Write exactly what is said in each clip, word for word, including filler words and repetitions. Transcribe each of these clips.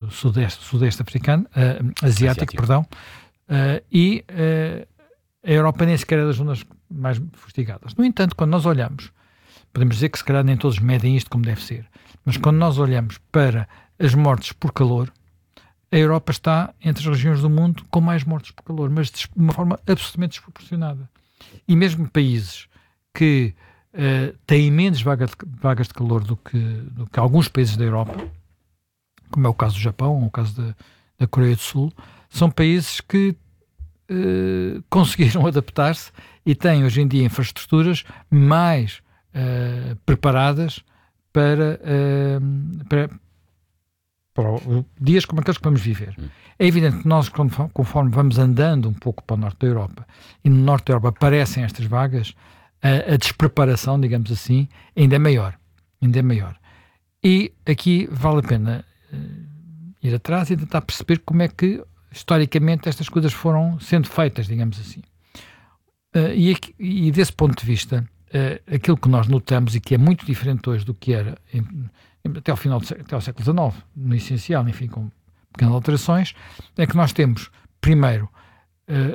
sudeste, sudeste africano, uh, asiático, asiático, perdão, uh, e uh, a Europa nem sequer é das zonas mais fustigadas. No entanto, quando nós olhamos, podemos dizer que se calhar nem todos medem isto como deve ser, mas quando nós olhamos para as mortes por calor, a Europa está entre as regiões do mundo com mais mortes por calor, mas de uma forma absolutamente desproporcionada. E mesmo países que uh, têm menos vaga de, vagas de calor do que, do que alguns países da Europa, como é o caso do Japão, ou o caso da, da Coreia do Sul, são países que uh, conseguiram adaptar-se e têm hoje em dia infraestruturas mais uh, preparadas para, uh, para para dias como aqueles que vamos viver. Hum. É evidente que nós, conforme vamos andando um pouco para o norte da Europa, e no norte da Europa aparecem estas vagas, a, a despreparação, digamos assim, ainda é maior. Ainda é maior. E aqui vale a pena uh, ir atrás e tentar perceber como é que, historicamente, estas coisas foram sendo feitas, digamos assim. Uh, e, aqui, e desse ponto de vista, uh, aquilo que nós notamos e que é muito diferente hoje do que era em, até ao final do, até ao século dezenove, no essencial, enfim, com pequenas alterações, é que nós temos, primeiro, uh,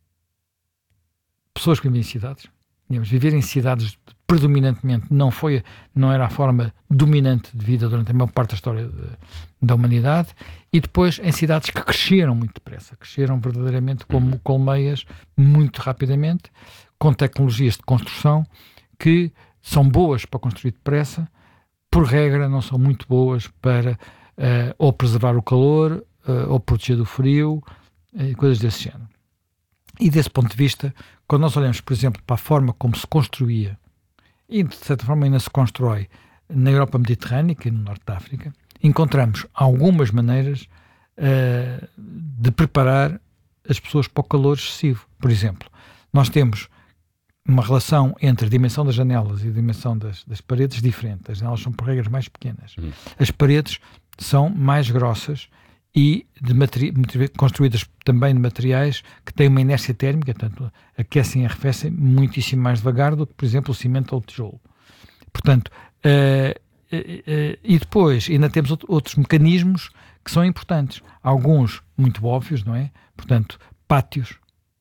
pessoas que vivem em cidades. Digamos, viver em cidades predominantemente não, foi, não era a forma dominante de vida durante a maior parte da história de, da humanidade, e depois em cidades que cresceram muito depressa, cresceram verdadeiramente como colmeias muito rapidamente, com tecnologias de construção que são boas para construir depressa, por regra não são muito boas para uh, ou preservar o calor, uh, ou proteger do frio, e uh, coisas desse género. E desse ponto de vista, quando nós olhamos, por exemplo, para a forma como se construía, e de certa forma ainda se constrói na Europa Mediterrânica e no Norte da África, encontramos algumas maneiras uh, de preparar as pessoas para o calor excessivo. Por exemplo, nós temos uma relação entre a dimensão das janelas e a dimensão das, das paredes diferente. As janelas são por regras mais pequenas. Hum. As paredes são mais grossas e de materi- construídas também de materiais que têm uma inércia térmica, portanto, aquecem e arrefecem muitíssimo mais devagar do que, por exemplo, o cimento ou o tijolo. Portanto, uh, uh, uh, e depois ainda temos outro, outros mecanismos que são importantes. Alguns muito óbvios, não é? Portanto, pátios,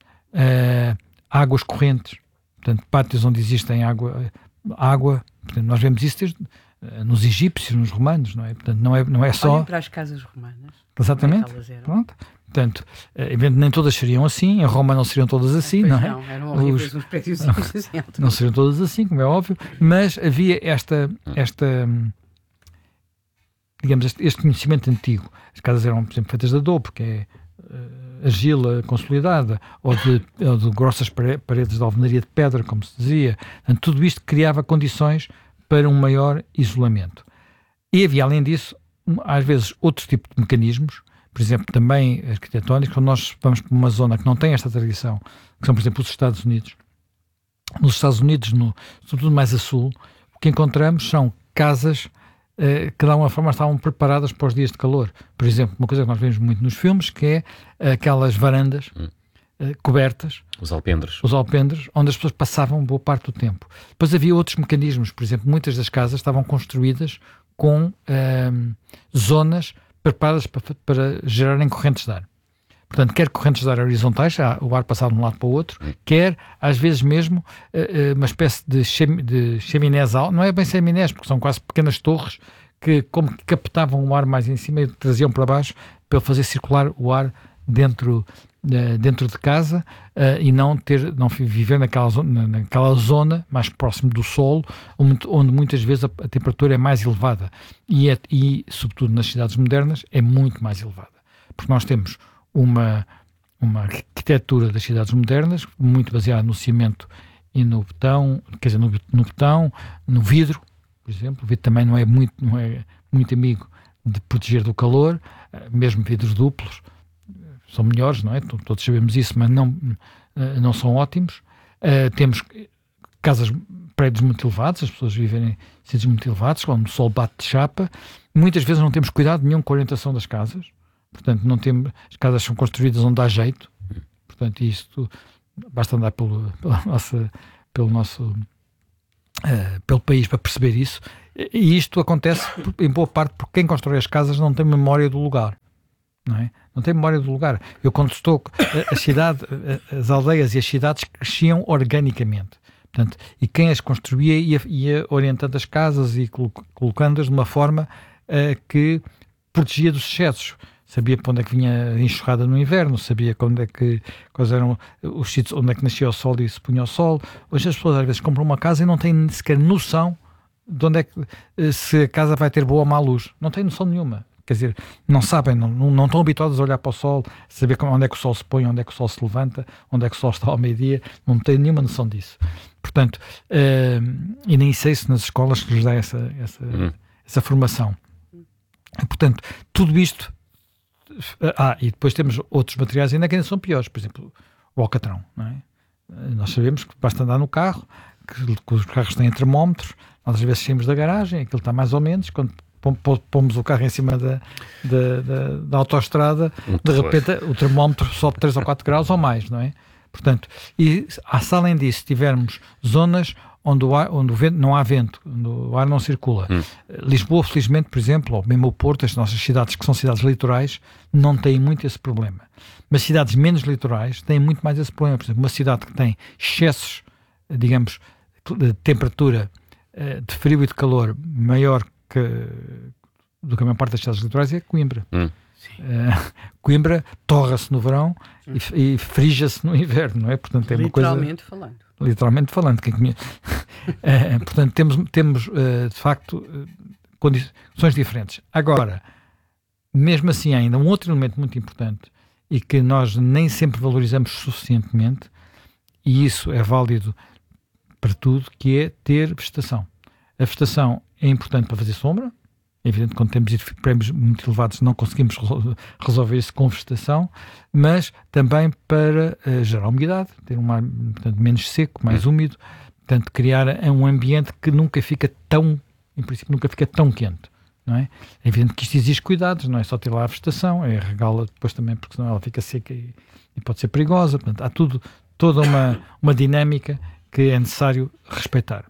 uh, águas correntes, portanto, pátios onde existem água, água, portanto, nós vemos isso desde, uh, nos egípcios, nos romanos, não é? Portanto, não é, não é só... Olhem para as casas romanas. Exatamente. Pronto. Portanto, uh, nem todas seriam assim, em Roma não seriam todas assim, pois não é? Não, eram horríveis uns prédios assim. Não seriam todas assim, como é óbvio, mas havia esta, esta digamos, este, este conhecimento antigo. As casas eram, por exemplo, feitas de adobe, que é uh, argila consolidada, ou de, ou de grossas paredes de alvenaria de pedra, como se dizia. Portanto, tudo isto criava condições para um maior isolamento. E havia, além disso, às vezes, outros tipos de mecanismos, por exemplo, também arquitetónicos, quando nós vamos para uma zona que não tem esta tradição, que são, por exemplo, os Estados Unidos. Nos Estados Unidos, no, sobretudo mais a sul, o que encontramos são casas uh, que, de alguma forma, estavam preparadas para os dias de calor. Por exemplo, uma coisa que nós vemos muito nos filmes, que é aquelas varandas hum. uh, cobertas. Os alpendres. Os alpendres, onde as pessoas passavam boa parte do tempo. Depois havia outros mecanismos. Por exemplo, muitas das casas estavam construídas com uh, zonas preparadas para, para gerarem correntes de ar. Portanto, quer correntes de ar horizontais, o ar passava de um lado para o outro, quer, às vezes mesmo, uh, uma espécie de, cham- de chaminés altos, não é bem chaminés, porque são quase pequenas torres, que como que captavam o ar mais em cima e traziam para baixo para fazer circular o ar dentro, uh, dentro de casa uh, e não, ter, não viver naquela zona, naquela zona mais próximo do solo, onde, onde muitas vezes a, a temperatura é mais elevada e, é, e, sobretudo nas cidades modernas, é muito mais elevada. Porque nós temos uma, uma arquitetura das cidades modernas muito baseada no cimento e no betão, quer dizer, no, no betão, no vidro, por exemplo. O vidro também não é muito, não é muito amigo de proteger do calor, mesmo vidros duplos são melhores, não é? Todos sabemos isso, mas não, não são ótimos. Uh, temos casas, prédios muito elevados, as pessoas vivem em sítios muito elevados, onde o sol bate de chapa. Muitas vezes não temos cuidado nenhum com a orientação das casas. Portanto, não temos, as casas são construídas onde dá jeito. Portanto, isto basta andar pelo, pela nossa, pelo nosso uh, pelo país para perceber isso, e isto acontece em boa parte porque quem constrói as casas não tem memória do lugar, não é? Não tem memória do lugar. Eu, quando estou, a, a cidade, a, as aldeias e as cidades cresciam organicamente. Portanto, e quem as construía ia, ia orientando as casas e colocando-as de uma forma uh, que protegia dos excessos. Sabia para onde é que vinha a enxurrada no inverno, sabia onde é que, quais eram os sítios onde é que nascia o sol e se punha o sol. Hoje as pessoas às vezes compram uma casa e não têm sequer noção de onde é que, se a casa vai ter boa ou má luz. Não têm noção nenhuma. Quer dizer, não sabem, não, não estão habituados a olhar para o sol, saber onde é que o sol se põe, onde é que o sol se levanta, onde é que o sol está ao meio-dia, não têm nenhuma noção disso. Portanto, uh, e nem sei se nas escolas que lhes dá essa, essa, hum. essa formação. Portanto, tudo isto... Ah, e depois temos outros materiais ainda que ainda são piores, por exemplo, o alcatrão, não é? Nós sabemos que basta andar no carro, que, que os carros têm termómetros, nós às vezes saímos da garagem, aquilo está mais ou menos, quando pomos o carro em cima da, da, da, da autoestrada, um de repente o termómetro sobe três ou quatro graus ou mais, não é? Portanto, e se além disso tivermos zonas onde, o ar, onde o vento, não há vento, onde o ar não circula. Hum. Lisboa, felizmente, por exemplo, ou mesmo o Porto, as nossas cidades que são cidades litorais, não têm muito esse problema. Mas cidades menos litorais têm muito mais esse problema. Por exemplo, uma cidade que tem excessos, digamos, de temperatura, de frio e de calor maior que, do que a maior parte das cidades litorais é Coimbra. Hum. Uh, Coimbra torra-se no verão hum. e, e frija-se no inverno, não é? Portanto, é uma coisa... Literalmente falando. Literalmente falando. Quem conhece... uh, portanto, temos, temos uh, de facto, uh, condições diferentes. Agora, mesmo assim, ainda um outro elemento muito importante e que nós nem sempre valorizamos suficientemente, e isso é válido para tudo, que é ter vegetação. A vegetação é importante para fazer sombra. É evidente que quando temos prémios muito elevados não conseguimos resolver isso com vegetação, mas também para uh, gerar umidade, ter um ar, portanto, menos seco, mais úmido, portanto, criar um ambiente que nunca fica tão, em princípio, nunca fica tão quente, não é? É evidente que isto exige cuidados, não é só ter lá a vegetação, é regá-la depois também, porque senão ela fica seca e, e pode ser perigosa, portanto, há tudo, toda uma, uma dinâmica que é necessário respeitar.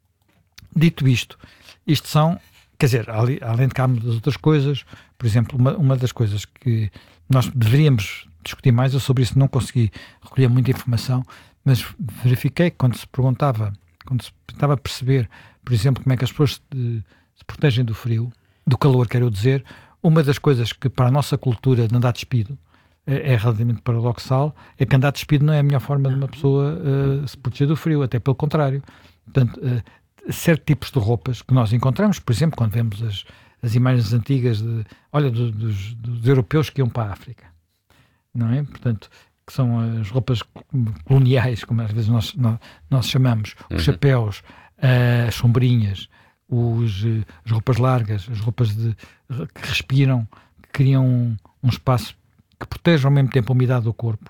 Dito isto, isto são... Quer dizer, além de cá das outras coisas, por exemplo, uma, uma das coisas que nós deveríamos discutir mais, eu sobre isso não consegui recolher muita informação, mas verifiquei que quando se perguntava, quando se tentava perceber, por exemplo, como é que as pessoas se, se protegem do frio, do calor, quero dizer, uma das coisas que para a nossa cultura de andar despido é, é relativamente paradoxal, é que andar despido não é a melhor forma de uma pessoa uh, se proteger do frio, até pelo contrário. Portanto, uh, certos tipos de roupas que nós encontramos, por exemplo, quando vemos as, as imagens antigas de, olha, do, dos, dos europeus que iam para a África, não é? Portanto, que são as roupas coloniais, como às vezes nós, nós, nós chamamos, os uhum. chapéus, as sombrinhas, os, as roupas largas, as roupas de, que respiram, que criam um, um espaço que protege ao mesmo tempo a umidade do corpo.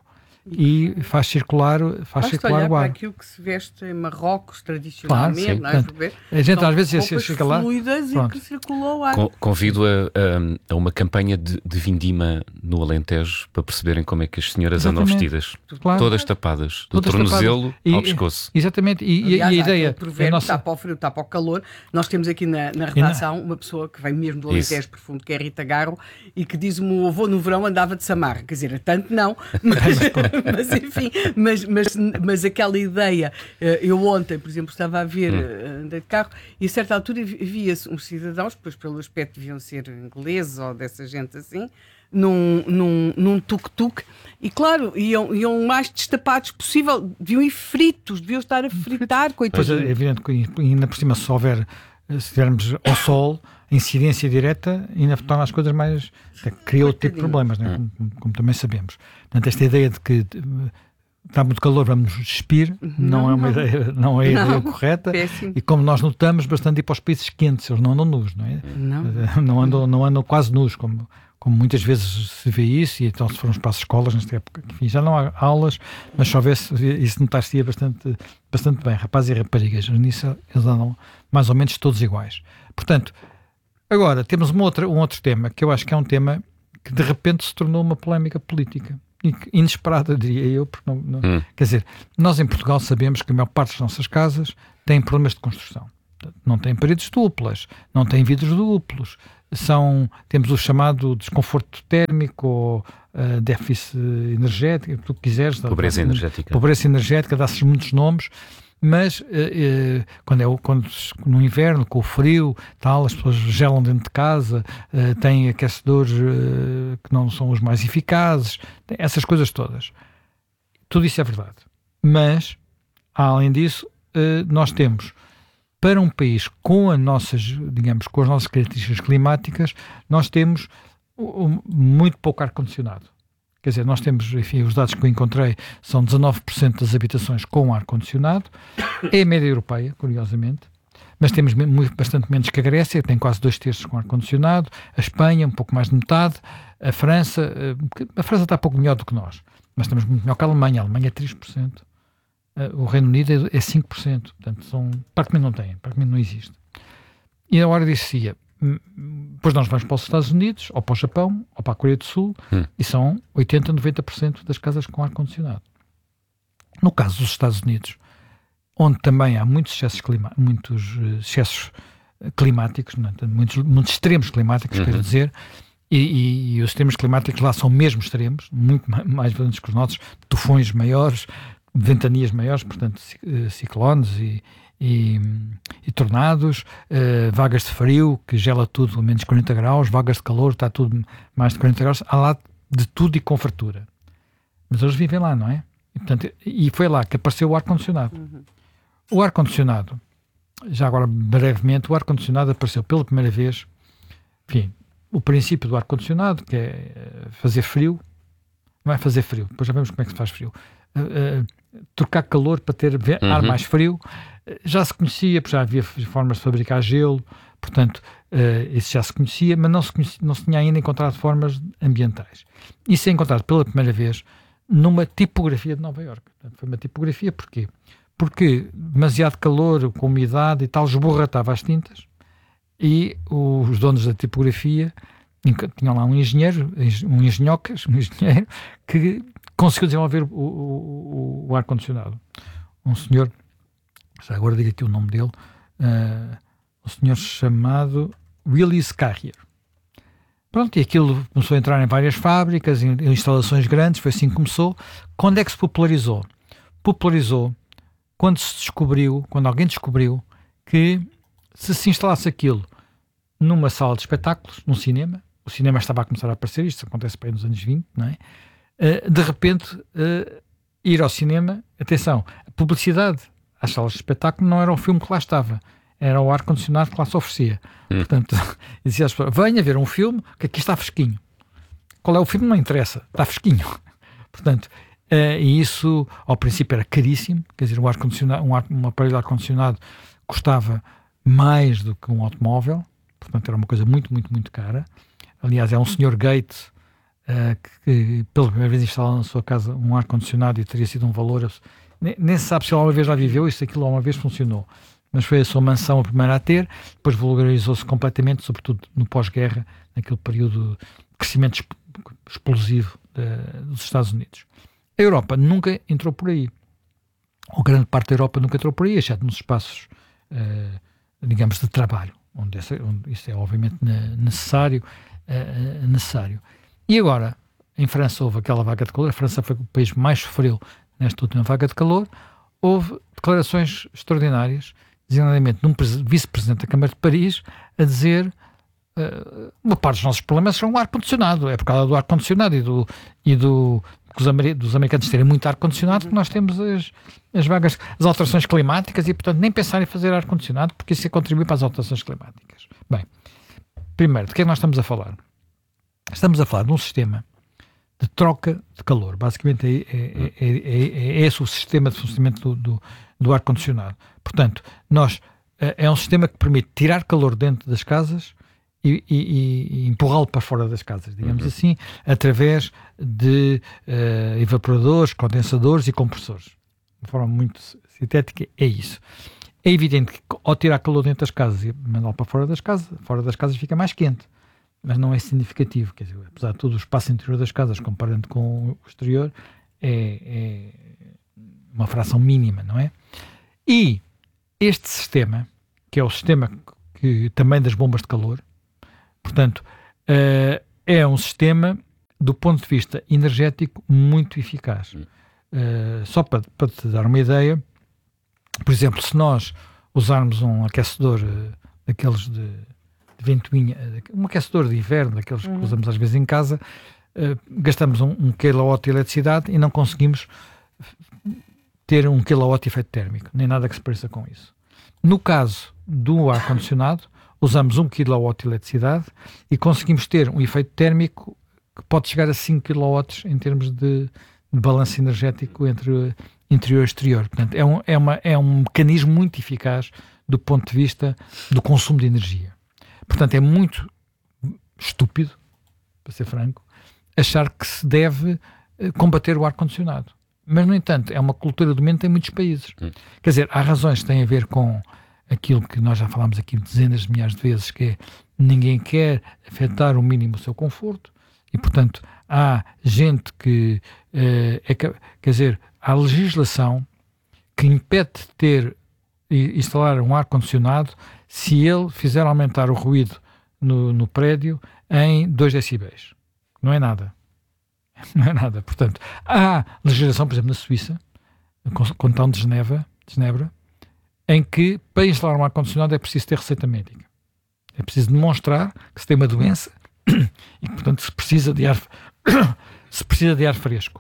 E faz circular, faz circular olhar o ar. Para aquilo que se veste em Marrocos tradicionalmente, claro, sim, não é? Portanto, a gente às vezes chega lá, fluidas e que circulou o ar. Con- convido a, a, a uma campanha de, de vindima no Alentejo para perceberem como é que as senhoras exatamente. Andam vestidas, claro. Todas tapadas, do todas tornozelo tapadas. Ao pescoço. Exatamente, e, Aliás, e a ideia... Provérbio, nossa... Está para o frio, está para o calor. Nós temos aqui na, na redação uma pessoa que vem mesmo do Alentejo Isso. Profundo, que é a Rita Garro, e que diz: o meu avô no verão andava de samarra. Quer dizer, tanto não, mas, mas enfim... Mas, mas, mas aquela ideia, eu ontem, por exemplo, estava a ver hum. andei de carro e a certa altura via-se uns cidadãos, depois pelo aspecto deviam ser ingleses ou dessa gente assim, num, num, num tuk-tuk, e claro, iam, iam mais destapados possível, deviam ir fritos, deviam estar a fritar, coitados. Pois é, é evidente que ainda por cima, se houver, se estivermos ao sol, a incidência direta ainda torna as coisas mais... cria outro tipo de problemas, né? como, como, como também sabemos. Portanto, esta ideia de que está muito calor, vamos despir, não, não é uma não. ideia, não é a ideia não, correta. Péssimo. E como nós notamos, bastante ir para os países quentes, eles não andam nus, não é? Não, não, andam, não andam quase nus, como, como muitas vezes se vê isso, e então se formos para as escolas, nesta época, enfim, já não há aulas, mas se houvesse, isso notar-se-ia bastante, bastante bem, rapazes e raparigas, nisso eles andam mais ou menos todos iguais. Portanto, agora temos uma outra, um outro tema, que eu acho que é um tema que de repente se tornou uma polémica política. inesperada, diria eu, porque não, não, hum. quer dizer, nós em Portugal sabemos que a maior parte das nossas casas tem problemas de construção. Não tem paredes duplas, não tem vidros duplos, são, temos o chamado desconforto térmico ou uh, déficit energético, o que tu quiseres. Pobreza dá, energética. Pobreza energética, dá-se muitos nomes, mas uh, uh, quando é o, quando, no inverno, com o frio, tal, as pessoas gelam dentro de casa, uh, têm aquecedores uh, que não são os mais eficazes, essas coisas todas. Tudo isso é verdade. Mas, além disso, uh, nós temos... Para um país com as nossas, digamos, com as nossas características climáticas, nós temos um, muito pouco ar-condicionado. Quer dizer, nós temos, enfim, os dados que eu encontrei são dezanove por cento das habitações com ar-condicionado. É a média europeia, curiosamente. Mas temos muito, bastante menos que a Grécia, que tem quase dois terços com ar-condicionado. A Espanha, um pouco mais de metade. A França, a França está pouco melhor do que nós. Mas estamos muito melhor que a Alemanha. A Alemanha é três por cento. Uh, o Reino Unido é cinco por cento, portanto, são, praticamente não tem, praticamente não existe. E a hora disse-se, depois nós vamos para os Estados Unidos, ou para o Japão, ou para a Coreia do Sul, hum. e são oitenta, noventa por cento das casas com ar-condicionado. No caso dos Estados Unidos, onde também há muitos excessos, clima, muitos excessos climáticos, não é? muitos, muitos extremos climáticos, uhum. quero dizer, e, e, e os extremos climáticos lá são mesmo extremos, muito mais violentos que os nossos, tufões maiores, ventanias maiores, portanto, ciclones e, e, e tornados, uh, vagas de frio, que gela tudo a menos quarenta graus, vagas de calor, está tudo mais de quarenta graus, há lá de tudo e com fartura. Mas eles vivem lá, não é? E, portanto, e foi lá que apareceu o ar-condicionado. Uhum. O ar-condicionado, já agora brevemente, o ar-condicionado apareceu pela primeira vez, enfim, o princípio do ar-condicionado, que é fazer frio, não é fazer frio, depois já vemos como é que se faz frio, uh, uh, trocar calor para ter uhum. ar mais frio, já se conhecia, já havia formas de fabricar gelo, portanto, uh, isso já se conhecia, mas não se, conhecia, não se tinha ainda encontrado formas ambientais. Isso é encontrado pela primeira vez numa tipografia de Nova Iorque. Portanto, foi uma tipografia, porquê? Porque demasiado calor, com umidade e tal, esborratava as tintas, e os donos da tipografia tinham lá um engenheiro, um engenhocas, um engenheiro, que conseguiu desenvolver o, o, o ar-condicionado. Um senhor, já agora digo aqui o nome dele, uh, um senhor chamado Willis Carrier. Pronto, e aquilo começou a entrar em várias fábricas, em, em instalações grandes, foi assim que começou. Quando é que se popularizou? Popularizou quando se descobriu, quando alguém descobriu que se se instalasse aquilo numa sala de espetáculos, num cinema, o cinema estava a começar a aparecer, isto acontece para aí nos anos vinte, não é? Uh, de repente, uh, ir ao cinema, atenção, a publicidade às salas de espetáculo não era o filme que lá estava, era o ar-condicionado que lá se oferecia. Hum. Portanto, dizia às pessoas, venha ver um filme que aqui está fresquinho. Qual é o filme? Não interessa, está fresquinho. Portanto, uh, e isso ao princípio era caríssimo, quer dizer, um, ar-condicionado, um, ar, um aparelho de ar-condicionado custava mais do que um automóvel, portanto era uma coisa muito, muito, muito cara. Aliás, é um senhor Gates uh, que, que pela primeira vez instalou na sua casa um ar-condicionado e teria sido um valor, nem, nem se sabe se ele uma vez já viveu e se aquilo uma vez funcionou, mas foi a sua mansão a primeira a ter, depois vulgarizou-se completamente, sobretudo no pós-guerra, naquele período de crescimento explosivo de, dos Estados Unidos. A Europa nunca entrou por aí, ou grande parte da Europa nunca entrou por aí, exceto nos espaços uh, digamos de trabalho, onde, essa, onde isso é obviamente necessário, uh, necessário. E agora, em França houve aquela vaga de calor, a França foi o país que mais sofreu nesta última vaga de calor, houve declarações extraordinárias, designadamente num vice-presidente da Câmara de Paris, a dizer uh, uma parte dos nossos problemas são o ar-condicionado, é por causa do ar-condicionado e, do, e do, dos, amer, dos americanos terem muito ar-condicionado que nós temos as, as vagas, as alterações climáticas e, portanto, nem pensar em fazer ar-condicionado porque isso contribui para as alterações climáticas. Bem, primeiro, de que é que nós estamos a falar? Estamos a falar de um sistema de troca de calor. Basicamente é, é, é, é, é esse o sistema de funcionamento do, do, do ar-condicionado. Portanto, nós, é um sistema que permite tirar calor dentro das casas e, e, e empurrá-lo para fora das casas, digamos uhum. assim, através de uh, evaporadores, condensadores e compressores. De forma muito sintética, é isso. É evidente que ao tirar calor dentro das casas e mandá-lo para fora das casas, fora das casas fica mais quente. mas não é significativo. Quer dizer, apesar de todo o espaço interior das casas, comparando com o exterior, é, é uma fração mínima, não é? E este sistema, que é o sistema que, também das bombas de calor, portanto, uh, é um sistema, do ponto de vista energético, muito eficaz. Uh, só para, para te dar uma ideia, por exemplo, se nós usarmos um aquecedor uh, daqueles de, de ventoinha, um aquecedor de inverno, daqueles uhum. que usamos às vezes em casa, uh, gastamos um, um quilowatt de eletricidade e não conseguimos ter um quilowatt de efeito térmico, nem nada que se pareça com isso. No caso do ar-condicionado, usamos um quilowatt de eletricidade e conseguimos ter um efeito térmico que pode chegar a cinco quilowatts em termos de, de balanço energético entre interior e exterior. Portanto, é um, é, uma, é um mecanismo muito eficaz do ponto de vista do consumo de energia. Portanto, é muito estúpido, para ser franco, achar que se deve combater o ar-condicionado. Mas, no entanto, é uma cultura dominante em muitos países. Hum. Quer dizer, há razões que têm a ver com aquilo que nós já falámos aqui dezenas de milhares de vezes, que é ninguém quer afetar o mínimo o seu conforto, e, portanto, há gente que, uh, é, quer dizer, há legislação que impede de ter e instalar um ar-condicionado se ele fizer aumentar o ruído no, no prédio em dois decibéis. Não é nada. Não é nada. Portanto, há legislação, por exemplo, na Suíça, com o Cantão de Genebra, de Genebra, em que, para instalar um ar-condicionado, é preciso ter receita médica. É preciso demonstrar que se tem uma doença e que, portanto, se precisa de ar, se precisa de ar fresco.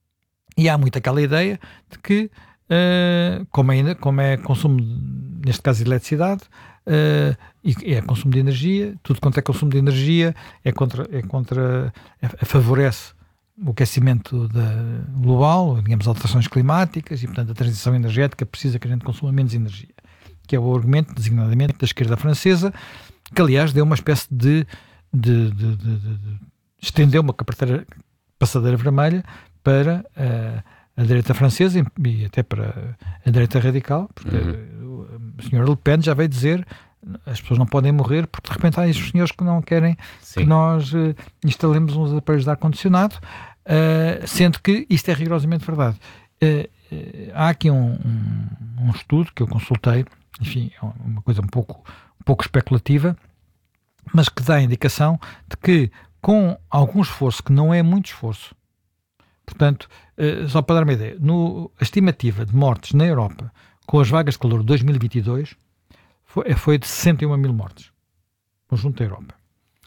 E há muito aquela ideia de que, uh, como, é, como é consumo, neste caso, de eletricidade, uh, e é consumo de energia, tudo quanto é consumo de energia é contra, é contra é, favorece o aquecimento da, global, digamos, alterações climáticas, e, portanto, a transição energética precisa que a gente consuma menos energia, que é o argumento, designadamente, da esquerda francesa, que, aliás, deu uma espécie de, de, de, de, de, de estendeu uma passadeira vermelha para a, a direita francesa e até para a direita radical, porque uhum. o senhor Le Pen já veio dizer as pessoas não podem morrer porque de repente há esses senhores que não querem Sim. que nós uh, instalemos uns aparelhos de ar-condicionado, uh, sendo que isto é rigorosamente verdade. Uh, uh, há aqui um, um, um estudo que eu consultei, enfim, é uma coisa um pouco, um pouco especulativa, mas que dá a indicação de que com algum esforço, que não é muito esforço, portanto, uh, só para dar uma ideia, no, a estimativa de mortes na Europa com as vagas de calor de dois mil e vinte e dois Foi, foi de sessenta e uma mil mortes, conjunto da Europa.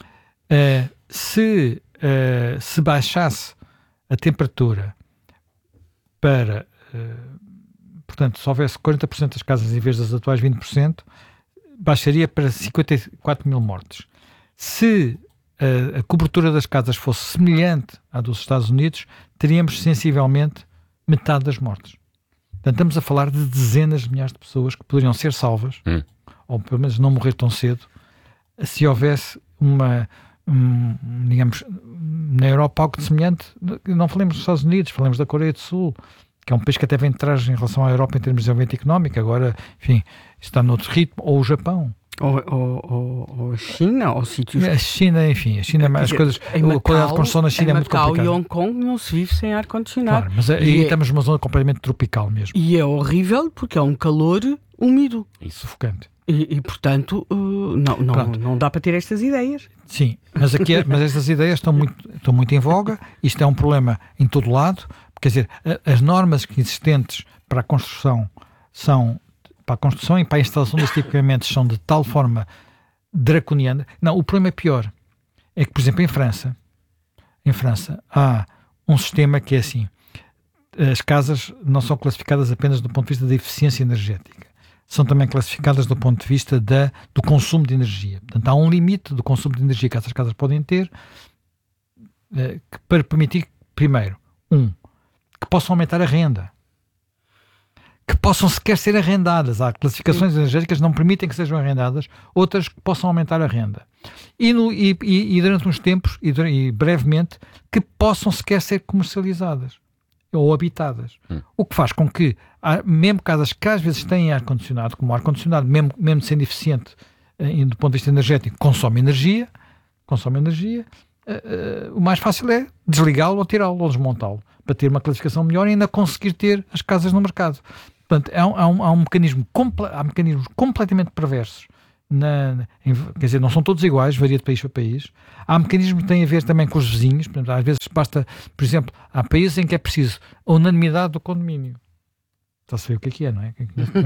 Uh, se, uh, se baixasse a temperatura para, uh, portanto, se houvesse quarenta por cento das casas em vez das atuais vinte por cento, baixaria para cinquenta e quatro mil mortes. Se uh, a cobertura das casas fosse semelhante à dos Estados Unidos, teríamos sensivelmente metade das mortes. Portanto, estamos a falar de dezenas de milhares de pessoas que poderiam ser salvas, hum. ou pelo menos não morrer tão cedo, se houvesse uma, um, digamos, na Europa algo de semelhante. Não falemos dos Estados Unidos, falemos da Coreia do Sul, que é um país que até vem de trás em relação à Europa em termos de desenvolvimento económico, agora, enfim, está noutro ritmo, ou o Japão. Ou, ou, ou, ou a China, ou sítios... A China, enfim, a China, é, as coisas, a qualidade de construção na China é muito complicada. Em Macau e Hong Kong não se vive sem ar-condicionado. Claro, mas aí é, estamos numa zona completamente tropical mesmo. E é horrível porque é um calor úmido. E sufocante. E, e portanto, uh, não, não, não dá para ter estas ideias. Sim, mas, aqui, mas estas ideias estão muito, estão muito em voga. Isto é um problema em todo lado. Quer dizer, a, as normas existentes para a construção são... para a construção e para a instalação destes equipamentos são de tal forma draconiana. Não, o problema é pior. É que, por exemplo, em França, em França há um sistema que é assim. As casas não são classificadas apenas do ponto de vista da eficiência energética. São também classificadas do ponto de vista da, do consumo de energia. Portanto, há um limite do consumo de energia que essas casas podem ter eh, que, para permitir, primeiro, um, que possam aumentar a renda. Que possam sequer ser arrendadas. Há classificações Sim. energéticas que não permitem que sejam arrendadas, outras que possam aumentar a renda. E, no, e, e, e durante uns tempos, e, e brevemente, que possam sequer ser comercializadas ou habitadas. Hum. O que faz com que, há, mesmo casas que às vezes têm ar-condicionado, como o ar-condicionado, mesmo, mesmo sendo eficiente eh, do ponto de vista energético, consome energia, consome energia, uh, uh, o mais fácil é desligá-lo ou tirá-lo ou desmontá-lo, para ter uma classificação melhor e ainda conseguir ter as casas no mercado. Portanto, há um, há um, há um mecanismo, há mecanismos completamente perversos. Na, em, quer dizer, não são todos iguais, varia de país para país. Há mecanismos que têm a ver também com os vizinhos. Portanto, às vezes basta, por exemplo, há países em que é preciso a unanimidade do condomínio. Está-se a ver o que é que é, não é?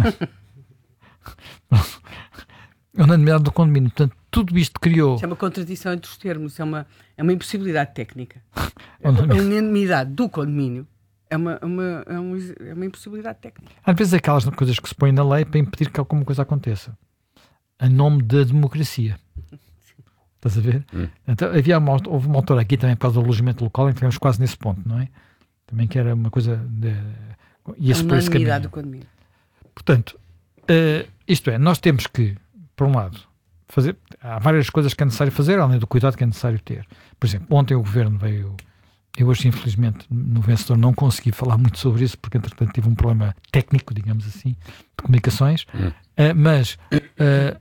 A unanimidade do condomínio. Portanto, tudo isto criou... Isso é uma contradição entre os termos, é uma, é uma impossibilidade técnica. A unanimidade do condomínio é uma, uma, é, uma, é uma impossibilidade técnica. Às vezes é aquelas coisas que se põem na lei para impedir que alguma coisa aconteça. A nome da democracia. Estás a ver? Hum. Então, havia uma, houve uma autora aqui também por causa do alojamento local em que tivemos quase nesse ponto, não é? Também que era uma coisa de... Ia-se por esse caminho. Do condomínio. Portanto, uh, isto é, nós temos que, por um lado, fazer... Há várias coisas que é necessário fazer, além do cuidado que é necessário ter. Por exemplo, ontem o Governo veio... Eu hoje, infelizmente, no Vencedor não consegui falar muito sobre isso, porque, entretanto, tive um problema técnico, digamos assim, de comunicações. Hum. Uh, mas... Uh,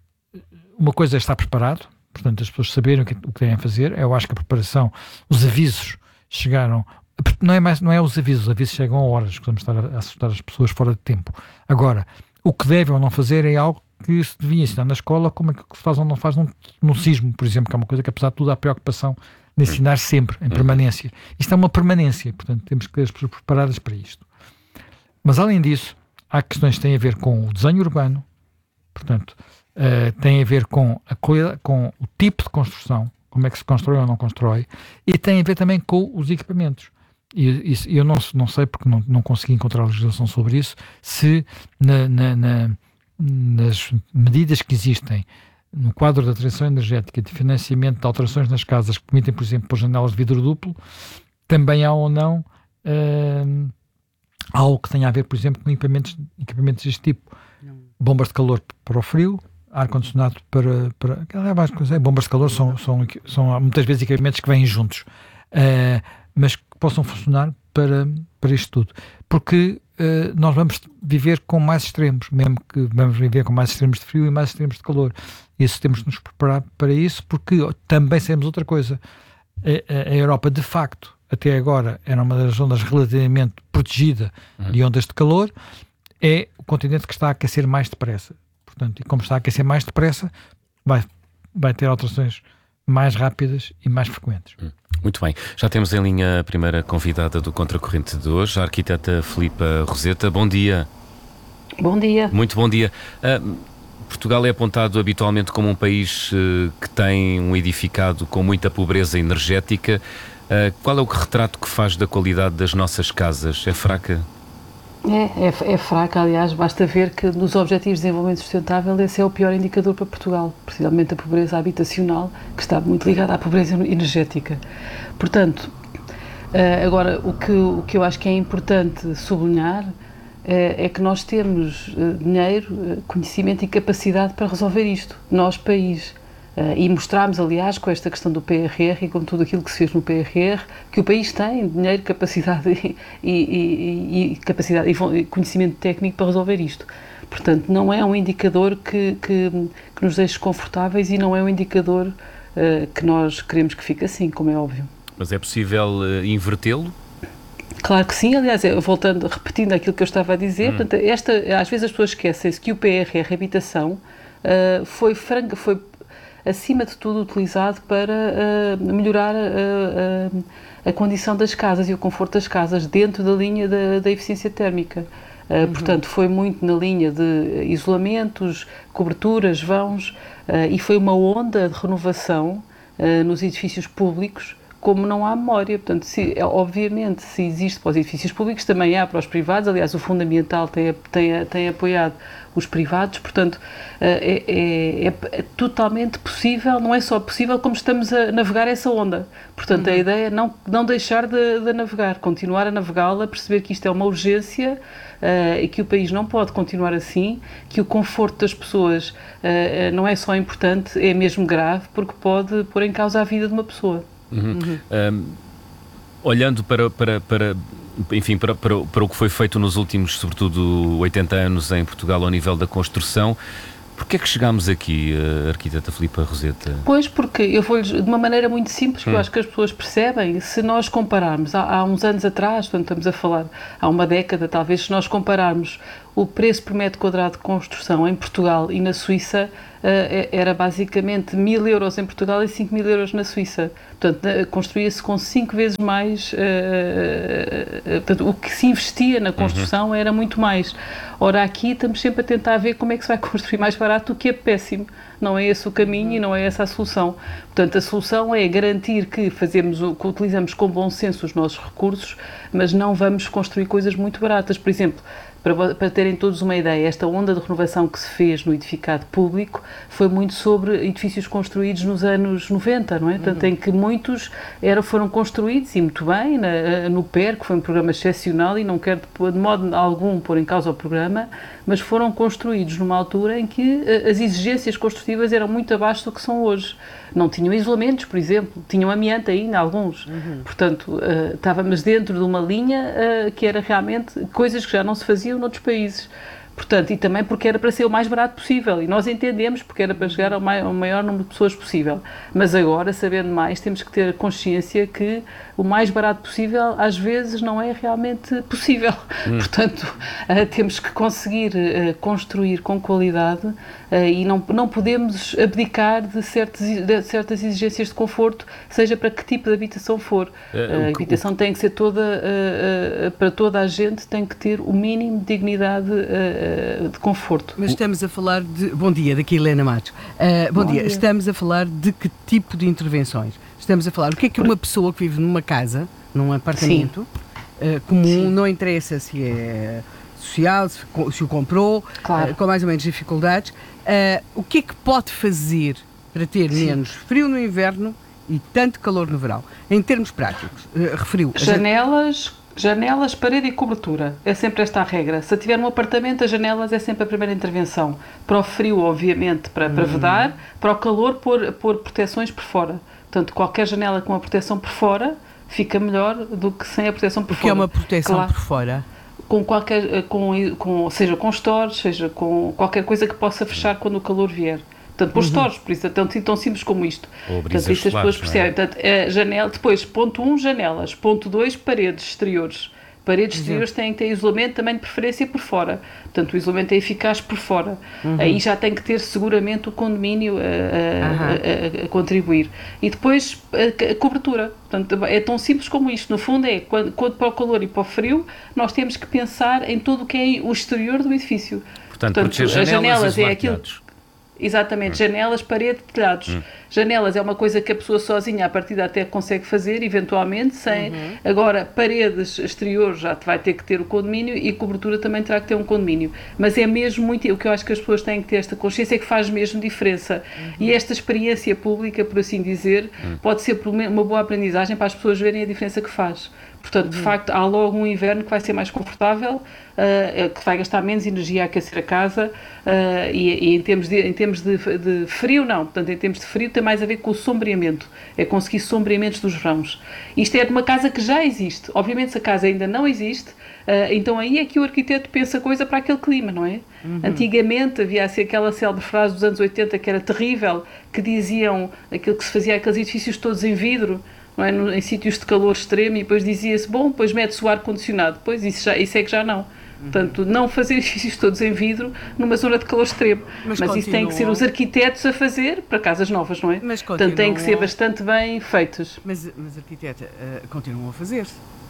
uma coisa é estar preparado, portanto, as pessoas saberem o que, o que devem fazer. Eu acho que a preparação, os avisos chegaram, não é, mais, não é os avisos, os avisos chegam a horas, que vamos estar a, a assustar as pessoas fora de tempo. Agora, o que devem ou não fazer é algo que se devia ensinar na escola, como é que se faz ou não faz num, num sismo, por exemplo, que é uma coisa que, apesar de tudo, há preocupação de ensinar sempre, em permanência. Isto é uma permanência, portanto, temos que ter as pessoas preparadas para isto. Mas, além disso, há questões que têm a ver com o desenho urbano, portanto, Uh, tem a ver com, a, com o tipo de construção, como é que se constrói ou não constrói, e tem a ver também com os equipamentos. E isso, eu não, não sei, porque não, não consegui encontrar legislação sobre isso, se na, na, na, nas medidas que existem no quadro da transição energética de financiamento de alterações nas casas que permitem, por exemplo, pôr janelas de vidro duplo, também há ou não uh, algo que tenha a ver, por exemplo, com equipamentos, equipamentos deste tipo. Bombas de calor para o frio, ar-condicionado para, para é mais coisa, bombas de calor são, são, são muitas vezes equipamentos que vêm juntos, uh, mas que possam funcionar para, para isto tudo, porque uh, nós vamos viver com mais extremos, mesmo que vamos viver com mais extremos de frio e mais extremos de calor. Isso temos de nos preparar para isso, porque também sabemos outra coisa. A, a Europa, de facto, até agora era uma das zonas relativamente protegida de ondas de calor, é o continente que está a aquecer mais depressa. Portanto, e como está a aquecer mais depressa, vai, vai ter alterações mais rápidas e mais frequentes. Muito bem. Já temos em linha a primeira convidada do Contracorrente de hoje, a arquiteta Filipa Roseta. Bom dia. Bom dia. Muito bom dia. Uh, Portugal é apontado habitualmente como um país uh, que tem um edificado com muita pobreza energética. Uh, qual é o retrato que faz da qualidade das nossas casas? É fraca? É, é, é fraca, aliás, basta ver que nos Objetivos de Desenvolvimento Sustentável esse é o pior indicador para Portugal, precisamente a pobreza habitacional, que está muito ligada à pobreza energética. Portanto, agora, o que, o que eu acho que é importante sublinhar é que nós temos dinheiro, conhecimento e capacidade para resolver isto, nós, país. Uh, e mostramos, aliás, com esta questão do P R R e com tudo aquilo que se fez no P R R, que o país tem dinheiro, capacidade e, e, e, e, capacidade e conhecimento técnico para resolver isto. Portanto, não é um indicador que, que, que nos deixe confortáveis e não é um indicador uh, que nós queremos que fique assim, como é óbvio. Mas é possível uh, invertê-lo? Claro que sim, aliás, voltando, repetindo aquilo que eu estava a dizer, hum. portanto, esta, às vezes as pessoas esquecem-se que o P R R Habitação uh, foi franca, foi acima de tudo utilizado para uh, melhorar a, a, a condição das casas e o conforto das casas dentro da linha da, da eficiência térmica. Uh, uhum. Portanto, foi muito na linha de isolamentos, coberturas, vãos, uh, e foi uma onda de renovação uh, nos edifícios públicos como não há memória. Portanto, se, obviamente, se existe para os edifícios públicos, também há para os privados. Aliás, o Fundo Ambiental tem, tem, tem apoiado os privados. Portanto, é, é, é totalmente possível, não é só possível, como estamos a navegar essa onda. Portanto, uhum. a ideia é não, não deixar de, de navegar, continuar a navegá-la, perceber que isto é uma urgência uh, e que o país não pode continuar assim, que o conforto das pessoas uh, não é só importante, é mesmo grave, porque pode pôr em causa a vida de uma pessoa. Uhum. Uhum. Um, olhando para, para, para, enfim, para, para, para o que foi feito nos últimos, sobretudo, oitenta anos em Portugal ao nível da construção, Porquê é que chegámos aqui, uh, arquiteta Filipa Roseta? Pois, porque eu vou-lhes, de uma maneira muito simples, que hum. eu acho que as pessoas percebem, se nós compararmos, há, há uns anos atrás, portanto estamos a falar, há uma década talvez, se nós compararmos o preço por metro quadrado de construção em Portugal e na Suíça, uh, era basicamente mil euros em Portugal e cinco mil euros na Suíça. Portanto, uh, construía-se com cinco vezes mais, uh, uh, portanto, o que se investia na construção uhum. era muito mais. Ora, aqui estamos sempre a tentar ver como é que se vai construir mais barato, o que é péssimo. Não é esse o caminho e não é essa a solução. Portanto, a solução é garantir que fazemos o, que utilizamos com bom senso os nossos recursos, mas não vamos construir coisas muito baratas. Por exemplo, Para, para terem todos uma ideia, esta onda de renovação que se fez no edificado público foi muito sobre edifícios construídos nos anos noventa, não é? Portanto, uhum. em que muitos eram, foram construídos, e muito bem, na, no P E R, que foi um programa excepcional, e não quero de modo algum pôr em causa o programa, mas foram construídos numa altura em que as exigências construtivas eram muito abaixo do que são hoje. Não tinham isolamentos, por exemplo, tinham amianto ainda, alguns. Uhum. Portanto, uh, estávamos dentro de uma linha uh, que era realmente coisas que já não se faziam noutros países. Portanto, e também porque era para ser o mais barato possível, e nós entendemos porque era para chegar ao, mai, ao maior número de pessoas possível. Mas agora, sabendo mais, temos que ter consciência que o mais barato possível às vezes não é realmente possível. Hum. Portanto, uh, temos que conseguir uh, construir com qualidade uh, e não, não podemos abdicar de certas, de certas exigências de conforto, seja para que tipo de habitação for. Uh, a habitação o... tem que ser toda, uh, uh, para toda a gente, tem que ter o mínimo de dignidade uh, de conforto. Mas estamos a falar de... Bom dia, daqui Helena Matos. Uh, bom, bom dia. dia. Estamos a falar de que tipo de intervenções? Estamos a falar... O que é que uma pessoa que vive numa casa, num apartamento, uh, comum, Sim. não interessa se é social, se, se o comprou, claro. uh, com mais ou menos dificuldades, uh, o que é que pode fazer para ter Sim. menos frio no inverno e tanto calor no verão? Em termos práticos, uh, referiu... Janelas... Janelas, parede e cobertura. É sempre esta a regra. Se tiver um apartamento, as janelas é sempre a primeira intervenção. Para o frio, obviamente, para, para vedar. Para o calor, pôr, pôr proteções por fora. Portanto, qualquer janela com a proteção por fora fica melhor do que sem a proteção por o fora. O que é uma proteção claro. por fora? Com qualquer, com, com, seja com stores, seja com qualquer coisa que possa fechar quando o calor vier. Portanto, por uhum. stores, por isso é tão, tão simples como isto. Ou portanto, isso as pessoas percebem. É? Portanto, é, janela, depois, ponto um, janelas. Ponto dois, paredes exteriores. Paredes uhum. exteriores têm que ter isolamento, também de preferência por fora. Portanto, o isolamento é eficaz por fora. Uhum. Aí já tem que ter seguramente o condomínio a, a, uhum. a, a contribuir. E depois, a, a cobertura. Portanto, é tão simples como isto. No fundo, é quando, quando para o calor e para o frio, nós temos que pensar em tudo o que é o exterior do edifício. Portanto, Portanto as janelas, janelas é aquilo. Exatamente, hum. janelas, parede, telhados. Hum. Janelas é uma coisa que a pessoa sozinha à partida até consegue fazer, eventualmente, sem... Uhum. Agora, paredes exteriores já vai ter que ter o condomínio e cobertura também terá que ter um condomínio. Mas é mesmo muito... O que eu acho que as pessoas têm que ter esta consciência é que faz mesmo diferença. Uhum. E esta experiência pública, por assim dizer, uhum. pode ser uma boa aprendizagem para as pessoas verem a diferença que faz. Portanto, de facto, há logo um inverno que vai ser mais confortável, uh, que vai gastar menos energia a aquecer a casa, uh, e, e em termos, de, em termos de, de frio, não. Portanto, em termos de frio tem mais a ver com o sombreamento, é conseguir sombreamentos dos verões. Isto é de uma casa que já existe. Obviamente, se a casa ainda não existe, uh, então aí é que o arquiteto pensa coisa para aquele clima, não é? Uhum. Antigamente havia assim, aquela célebre frase dos anos oitenta que era terrível, que diziam aquilo que se fazia, aqueles edifícios todos em vidro, não é? No, em sítios de calor extremo, e depois dizia-se, bom, depois mete-se o ar-condicionado. Pois, isso, já, isso é que já não. Uhum. Portanto, não fazer edifícios todos em vidro numa zona de calor extremo. Mas, Mas isso tem que ser os arquitetos a fazer para casas novas, não é? Mas Portanto, tem que ser bastante bem feitos. Mas, mas arquiteta, uh, continuam a fazer-se.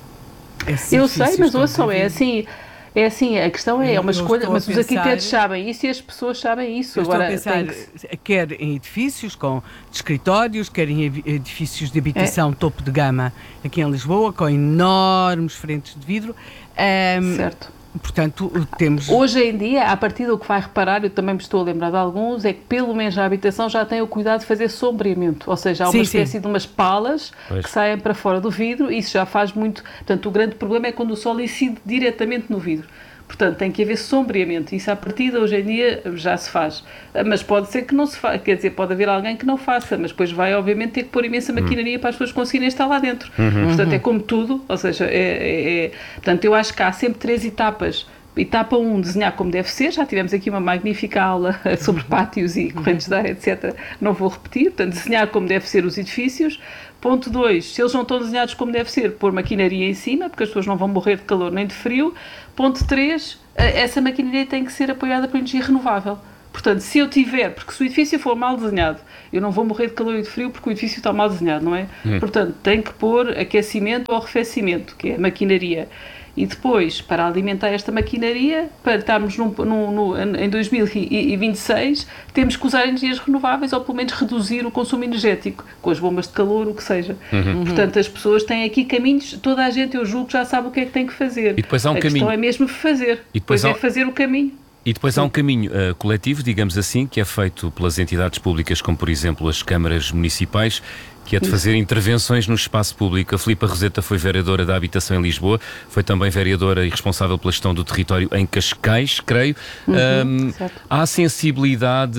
Eu sei, mas ouçam, é assim... É assim, a questão é, é uma escolha, mas os arquitetos sabem isso e as pessoas sabem isso. Eu Agora, estou a pensar, que... quer em edifícios com de escritórios, quer em edifícios de habitação é. topo de gama aqui em Lisboa, com enormes frentes de vidro. Um, certo. Portanto, temos... Hoje em dia, a partir do que vai reparar, eu também me estou a lembrar de alguns, é que pelo menos na habitação já tem o cuidado de fazer sombreamento, ou seja, há uma sim, espécie sim. de umas palas pois. que saem para fora do vidro, e isso já faz muito... Portanto, o grande problema é quando o sol incide diretamente no vidro. Portanto, tem que haver sombreamento. Isso, à partida, hoje em dia, já se faz. Mas pode ser que não se faça. Quer dizer, pode haver alguém que não faça, mas depois vai, obviamente, ter que pôr imensa maquinaria uhum. para as pessoas conseguirem estar lá dentro. Uhum. Portanto, é como tudo. Ou seja, é, é, é... Portanto, eu acho que há sempre três etapas Etapa um, desenhar como deve ser. Já tivemos aqui uma magnífica aula sobre pátios e correntes de ar, etcétera. Não vou repetir. Portanto, desenhar como deve ser os edifícios. Ponto dois, se eles não estão desenhados como deve ser, pôr maquinaria em cima, porque as pessoas não vão morrer de calor nem de frio. Ponto três, essa maquinaria tem que ser apoiada por energia renovável. Portanto, se eu tiver, porque se o edifício for mal desenhado, eu não vou morrer de calor e de frio porque o edifício está mal desenhado, não é? Hum. Portanto, tem que pôr aquecimento ou arrefecimento, que é a maquinaria. E depois, para alimentar esta maquinaria, para estarmos num, num, num, em dois mil e vinte e seis, temos que usar energias renováveis ou pelo menos reduzir o consumo energético, com as bombas de calor, o que seja. Uhum. Portanto, as pessoas têm aqui caminhos, toda a gente, eu julgo, já sabe o que é que tem que fazer. E depois há um a caminho. questão é mesmo fazer, e depois depois há... é fazer o caminho. E depois Sim. há um caminho uh, coletivo, digamos assim, que é feito pelas entidades públicas, como por exemplo as câmaras municipais, que é de fazer intervenções no espaço público. A Filipa Roseta foi vereadora da Habitação em Lisboa, foi também vereadora e responsável pela gestão do território em Cascais, creio. Uhum, um, há sensibilidade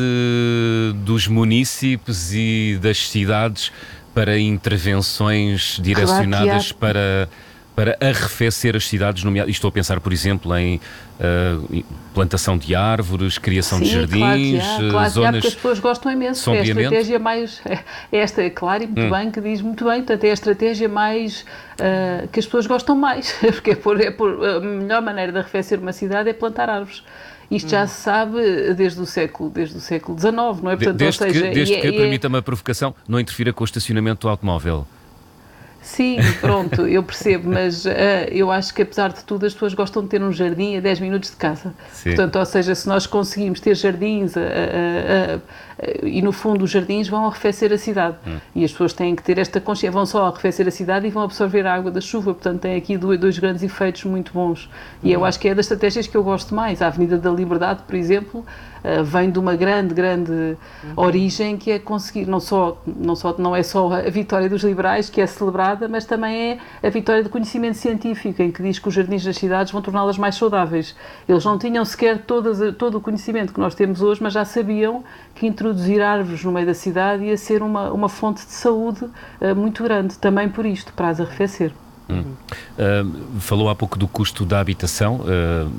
dos munícipes e das cidades para intervenções direcionadas claro para... para arrefecer as cidades, nomeado, estou a pensar, por exemplo, em uh, plantação de árvores, criação Sim, de jardins, claro que há, claro zonas... Que há, porque as pessoas gostam imenso, é a estratégia mais... É esta, é claro, e muito hum. bem, que diz muito bem, portanto, é a estratégia mais... Uh, que as pessoas gostam mais, porque é por, é por, a melhor maneira de arrefecer uma cidade é plantar árvores. Isto já se sabe desde o século, desde o século dezenove, não é? Portanto, desde ou seja, que, desde é, que é, permita-me a provocação, não interfira com o estacionamento do automóvel. Sim, pronto, eu percebo, mas uh, eu acho que apesar de tudo as pessoas gostam de ter um jardim a dez minutos de casa. Sim. Portanto, ou seja, se nós conseguimos ter jardins uh, uh, uh, uh, e no fundo os jardins vão arrefecer a cidade hum. e as pessoas têm que ter esta consciência, vão só arrefecer a cidade e vão absorver a água da chuva, portanto tem aqui dois, dois grandes efeitos muito bons e hum. eu acho que é das estratégias que eu gosto mais. A Avenida da Liberdade, por exemplo, Uh, vem de uma grande, grande uhum. origem que é conseguir, não, só, não, só, não é só a vitória dos liberais que é celebrada, mas também é a vitória do conhecimento científico, em que diz que os jardins das cidades vão torná-las mais saudáveis. Eles não tinham sequer todas, todo o conhecimento que nós temos hoje, mas já sabiam que introduzir árvores no meio da cidade ia ser uma, uma fonte de saúde uh, muito grande, também por isto, para as arrefecer. Hum. Uh, falou há pouco do custo da habitação. Uh,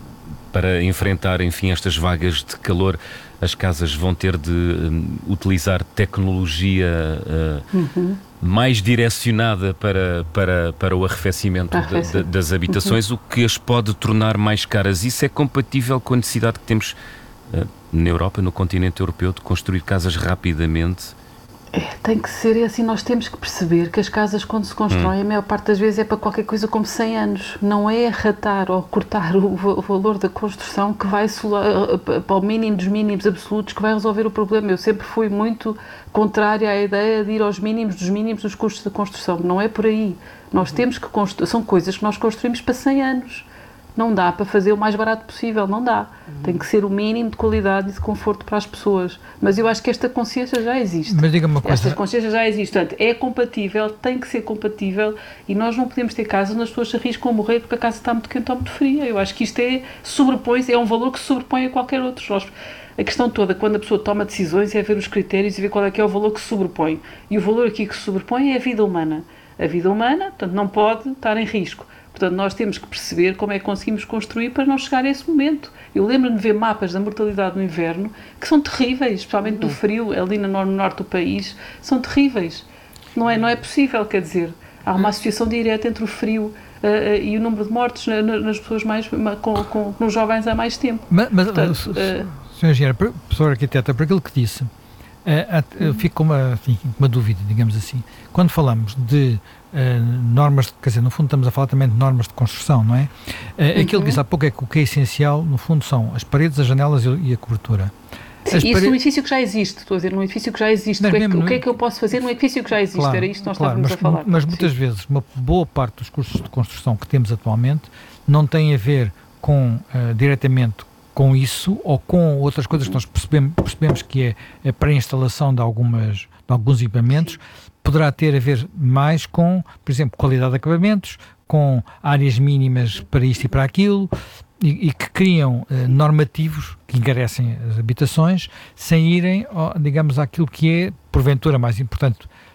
Para enfrentar, enfim, estas vagas de calor, as casas vão ter de um, utilizar tecnologia uh, uhum. mais direcionada para, para, para o arrefecimento da, da, das habitações, uhum. o que as pode tornar mais caras. Isso é compatível com a necessidade que temos uh, na Europa, no continente europeu, de construir casas rapidamente? É, tem que ser assim, nós temos que perceber que as casas quando se constroem, hum. a maior parte das vezes é para qualquer coisa como cem anos, não é ratar ou cortar o, o valor da construção que vai solar, para o mínimo dos mínimos absolutos que vai resolver o problema. Eu sempre fui muito contrária à ideia de ir aos mínimos dos mínimos dos custos da construção, não é por aí. Nós hum. temos que construir, são coisas que nós construímos para cem anos. Não dá para fazer o mais barato possível, não dá. Uhum. Tem que ser o mínimo de qualidade e de conforto para as pessoas. Mas eu acho que esta consciência já existe. Mas diga-me uma coisa. Esta consciência já existe. Portanto, é compatível, tem que ser compatível e nós não podemos ter casas onde as pessoas se arriscam a morrer porque a casa está muito quente ou muito fria. Eu acho que isto é, sobrepõe, é um valor que se sobrepõe a qualquer outro. Nós, a questão toda, quando a pessoa toma decisões, é ver os critérios e ver qual é que é o valor que se sobrepõe. E o valor aqui que se sobrepõe é a vida humana. A vida humana, portanto, não pode estar em risco. Portanto, nós temos que perceber como é que conseguimos construir para não chegar a esse momento. Eu lembro-me de ver mapas da mortalidade no inverno que são terríveis, especialmente do frio, ali no norte do país, são terríveis. Não é, não é possível, quer dizer, há uma associação direta entre o frio uh, uh, e o número de mortes na, na, nas pessoas mais, com, com, nos jovens há mais tempo. Mas, mas Portanto, uh, senhora Engenheira, professora arquiteta, por aquilo que disse, uh, uh, eu fico com uma, enfim, uma dúvida, digamos assim. Quando falamos de Uh, normas, quer dizer, no fundo estamos a falar também de normas de construção, não é? Uh, uhum. Aquilo que disse há pouco é que o que é essencial, no fundo, são as paredes, as janelas e a cobertura. Sim, isso pare... num edifício que já existe, estou a dizer, num edifício que já existe. Mas o que, é que, o que é que eu posso fazer num edifício que já existe? Claro, era isto que nós claro, estávamos mas, a falar. Mas muitas Sim. vezes, uma boa parte dos cursos de construção que temos atualmente não tem a ver com, uh, diretamente com isso ou com outras coisas que nós percebemos, percebemos que é a pré-instalação de, algumas, de alguns equipamentos. Sim. Poderá ter a ver mais com, por exemplo, qualidade de acabamentos, com áreas mínimas para isto e para aquilo, e, e que criam eh, normativos que encarecem as habitações, sem irem, ó, digamos, àquilo que é, porventura, mais importante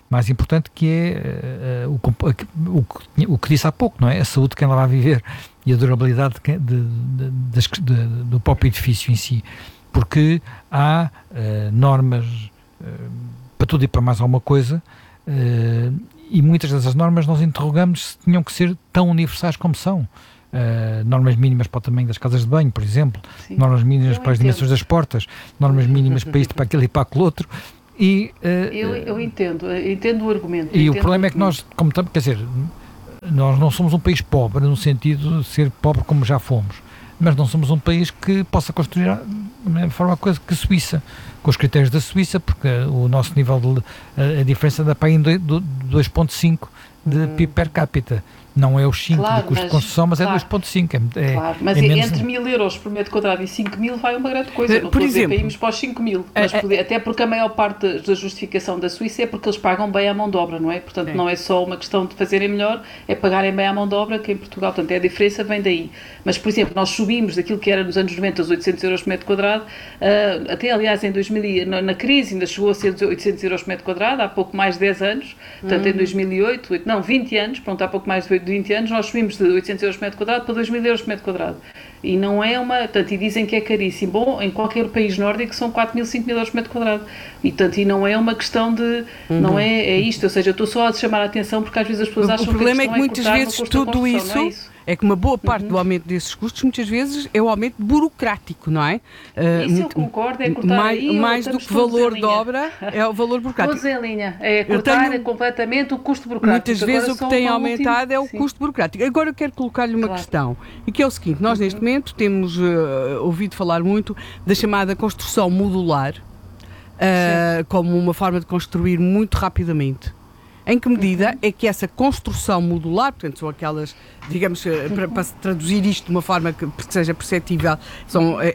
mais importante, que é uh, o, o, o que disse há pouco, não é? A saúde de quem lá vai viver e a durabilidade de, de, de, de, de, do próprio edifício em si, porque há uh, normas uh, para tudo e para mais alguma coisa, uh, e muitas dessas normas nós interrogamos se tinham que ser tão universais como são. Uh, normas mínimas para o tamanho das casas de banho, por exemplo, Sim. normas mínimas eu para as dimensões das portas, normas mínimas para isto, para aquilo e para aquilo outro. E, uh, eu, eu entendo, eu entendo o argumento. E o problema é que nós, como estamos, quer dizer, nós não somos um país pobre, no sentido de ser pobre como já fomos, mas não somos um país que possa construir da mesma forma coisa que a Suíça, com os critérios da Suíça, porque o nosso nível de a, a diferença dá para aí em dois vírgula cinco de hum. P I B per capita. Não é os cinco claro, de custo mas, de construção, mas claro, é dois vírgula cinco. É, claro, mas é entre mil euros por metro quadrado e cinco mil vai uma grande coisa. Não por estou exemplo, a dizer para irmos para os cinco mil, mas é, é, até porque a maior parte da justificação da Suíça é porque eles pagam bem a mão de obra, não é? Portanto, é. não é só uma questão de fazerem melhor, é pagarem bem a mão de obra que em Portugal. Portanto, é a diferença vem daí. Mas, por exemplo, nós subimos daquilo que era nos anos noventa, os oitocentos euros por metro quadrado, uh, até aliás em dois mil, na, na crise ainda chegou a ser oitocentos euros por metro quadrado, há pouco mais de dez anos, portanto, hum. em dois mil e oito, não, vinte anos, pronto, há pouco mais de vinte anos, nós subimos de oitocentos euros por metro quadrado para dois mil euros por metro quadrado. E não é uma... Portanto, e dizem que é caríssimo. Bom, em qualquer país nórdico são quatro mil, cinco mil euros por metro quadrado. E, portanto, e não é uma questão de... Uhum. Não é, é isto. Ou seja, eu estou só a chamar a atenção porque às vezes as pessoas acham que... O problema que é que muitas é vezes tudo isso... Não é isso. É que uma boa parte uhum. do aumento desses custos, muitas vezes, é o aumento burocrático, não é? Uh, Isso eu concordo, é cortar mais, aí, mais do que valor de obra, é o valor burocrático. Todos em linha, é cortar tenho, completamente o custo burocrático. Muitas vezes Agora o que tem aumentado último. é o Sim. custo burocrático. Agora eu quero colocar-lhe uma claro. questão, e que é o seguinte, nós uhum. neste momento temos uh, ouvido falar muito da chamada construção modular, uh, como uma forma de construir muito rapidamente. Em que medida é que essa construção modular, portanto, são aquelas, digamos, para, para traduzir isto de uma forma que seja perceptível, são a, a,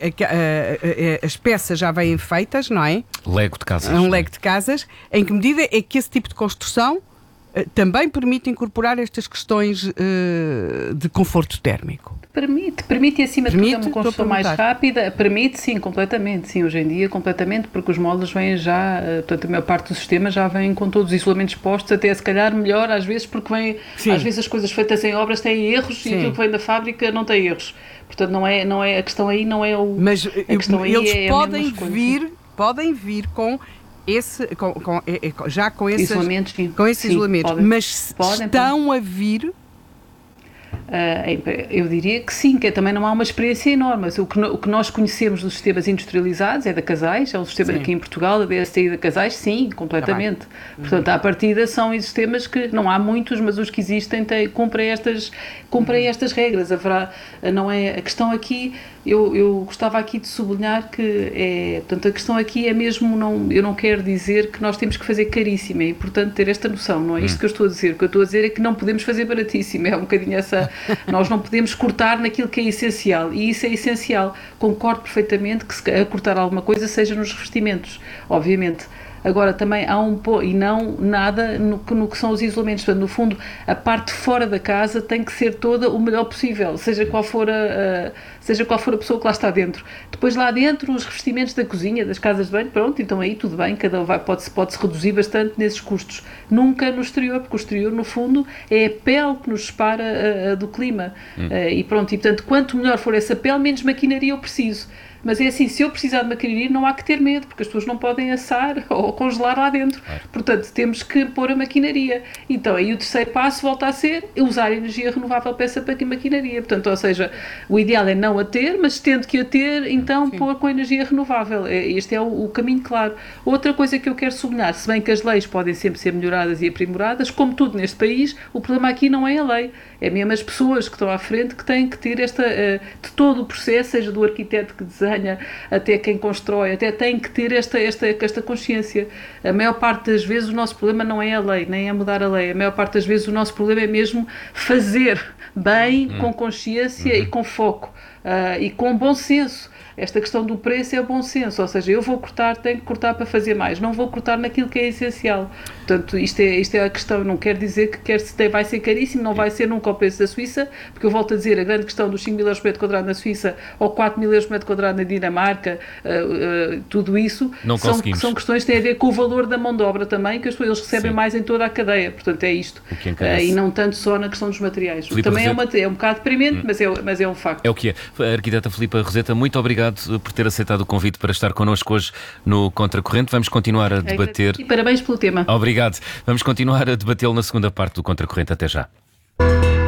a, as peças já vêm feitas, não é? Lego de casas. É um lego de casas. Em que medida é que esse tipo de construção uh, também permite incorporar estas questões uh, de conforto térmico? Permite, permite e acima permite, de tudo é uma construção mais rápida, permite sim, completamente, sim, hoje em dia completamente, porque os módulos vêm já, portanto a maior parte do sistema já vem com todos os isolamentos postos, até se calhar melhor às vezes, porque vem, sim. às vezes as coisas feitas em obras têm erros sim. e aquilo que vem da fábrica não tem erros, portanto não é, não é, a questão aí não é o... Mas a questão aí eles é podem vir, coisa. podem vir com esse, com, com, já com esses isolamentos, sim. com esses sim, isolamentos, podem, mas podem, estão podem. a vir... Uh, eu diria que sim, que também não há uma experiência enorme. O que, no, o que nós conhecemos dos sistemas industrializados é da Casais, é o sistema sim. aqui em Portugal, a D S T I da Casais, sim, completamente. Tá Portanto, uhum. à partida são sistemas que não há muitos, mas os que existem têm, cumprem, estas, cumprem uhum. estas regras. Haverá, não é, a questão aqui, eu, eu gostava aqui de sublinhar que é, portanto, a questão aqui é mesmo, não, eu não quero dizer que nós temos que fazer caríssimo, é importante ter esta noção, não é isto uhum. que eu estou a dizer. O que eu estou a dizer é que não podemos fazer baratíssimo, é um bocadinho essa... Nós não podemos cortar naquilo que é essencial, e isso é essencial. Concordo perfeitamente que se a cortar alguma coisa seja nos revestimentos, obviamente. Agora também há um pouco, e não nada no, no que são os isolamentos. Portanto, no fundo, a parte fora da casa tem que ser toda o melhor possível, seja qual for a, a, seja qual for a pessoa que lá está dentro. Depois lá dentro, os revestimentos da cozinha, das casas de banho, pronto, então aí tudo bem, cada um vai, pode-se, pode-se reduzir bastante nesses custos. Nunca no exterior, porque o exterior, no fundo, é a pele que nos separa a, a, do clima. Hum. Uh, e pronto, e portanto, quanto melhor for essa pele, menos maquinaria eu preciso. Mas é assim, se eu precisar de maquinaria, não há que ter medo, porque as pessoas não podem assar ou congelar lá dentro. Claro. Portanto, temos que pôr a maquinaria. Então, aí o terceiro passo volta a ser usar energia renovável para essa maquinaria. Portanto, ou seja, o ideal é não a ter, mas tendo que a ter, então Sim. pôr com energia renovável. Este é o, o caminho claro. Outra coisa que eu quero sublinhar, se bem que as leis podem sempre ser melhoradas e aprimoradas, como tudo neste país, o problema aqui não é a lei. É mesmo as pessoas que estão à frente que têm que ter esta, de todo o processo, seja do arquiteto que desenha, até quem constrói, até tem que ter esta, esta, esta consciência. A maior parte das vezes o nosso problema não é a lei, nem é mudar a lei. A maior parte das vezes o nosso problema é mesmo fazer bem, uhum. com consciência uhum. e com foco, uh, e com bom senso. Esta questão do preço é o bom senso, ou seja, eu vou cortar, tenho que cortar para fazer mais, não vou cortar naquilo que é essencial. Portanto, isto é, isto é a questão, não quer dizer que quer se vai ser caríssimo, não vai ser nunca o preço da Suíça, porque eu volto a dizer, a grande questão dos cinco mil euros por metro quadrado na Suíça ou quatro mil euros por metro quadrado na Dinamarca, uh, uh, tudo isso não são, são questões que têm a ver com o valor da mão de obra também, que as pessoas, eles recebem Sim. mais em toda a cadeia, portanto é isto, uh, e não tanto só na questão dos materiais. Filipe também é, uma, Roseta. é um bocado deprimente, hum. mas, é, mas é um facto. É o que é. A arquiteta Filipe Roseta, muito obrigado por ter aceitado o convite para estar connosco hoje no Contracorrente. Vamos continuar a debater. E parabéns pelo tema. Obrigado. Vamos continuar a debatê-lo na segunda parte do Contracorrente. Até já.